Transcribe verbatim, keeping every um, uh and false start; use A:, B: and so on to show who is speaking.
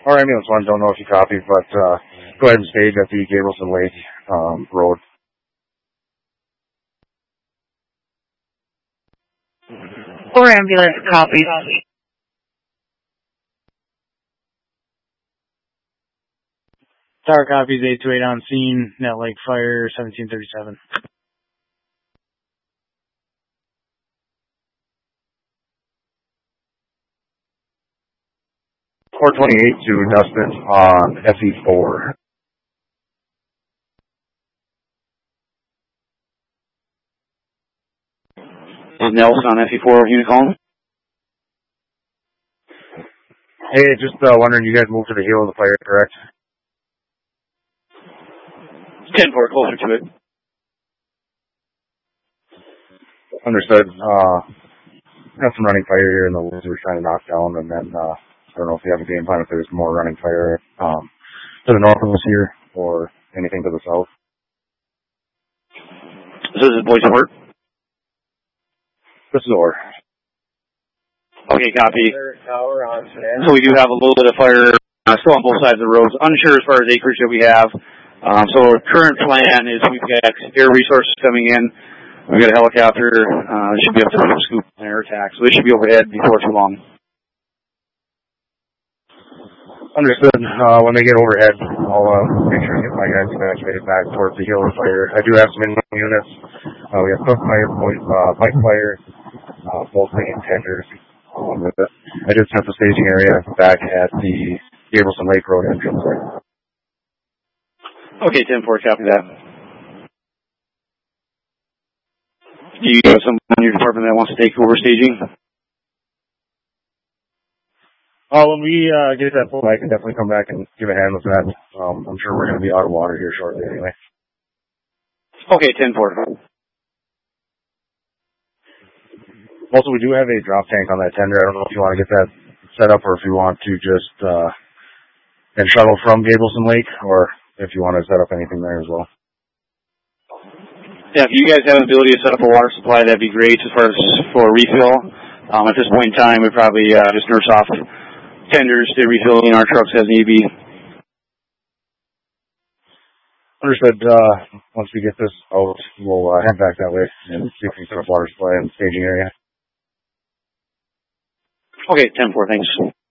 A: Our ambulance one, don't know if you copied, but uh, go ahead and stage at the Gabrielson Lake um, Road.
B: Or ambulance copies.
C: Tower copies, eight two eight on scene, Net Lake Fire, seventeen thirty-seven.
A: four twenty-eight to Dustin on F E four.
D: Is Nelson on F E four unit calling?
A: Hey, just uh, wondering, you guys moved to the heel of the fire, correct?
D: ten four, closer to it.
A: Understood. Uh, have some running fire here in the woods we're trying to knock down, and then uh, I don't know if you have a game plan if there's more running fire um, to the north of us here or anything to the south.
D: This is voice over.
A: This is Orr.
D: Okay, copy.
E: Tower on
D: So we do have a little bit of fire uh, still on both sides of the roads. Unsure as far as acreage that we have. Um, so our current plan is we've got air resources coming in. We've got a helicopter. Uh, should be up to scoop an air attack. So they should be overhead before too long.
A: Understood. Uh, when they get overhead, I'll uh, make sure to get my guys evacuated back towards the hill of fire. I do have some inland units. Uh, we have cook fire, point, uh, pipe fire, uh, mostly in tenders. Um, I did set the staging area back at the Gabrielson Lake Road entrance there.
D: Okay, ten four, copy that. Do you have someone in your department that wants to take over staging?
A: Oh, when we uh, get that full, I can definitely come back and give a hand with that. Um, I'm sure we're going to be out of water here shortly anyway.
D: Okay, ten four.
A: Also, we do have a drop tank on that tender. I don't know if you want to get that set up or if you want to just uh, and shuttle from Gabrielson Lake, or if you want to set up anything there as well.
D: Yeah, if you guys have the ability to set up a water supply, that'd be great as far as for refill. Um, at this point in time, we probably uh, just nurse off tenders to refill in our trucks as need be.
A: Understood. Uh, once we get this out, we'll uh, head back that way and see if we can set up water supply and staging area.
D: Okay, ten four, thanks.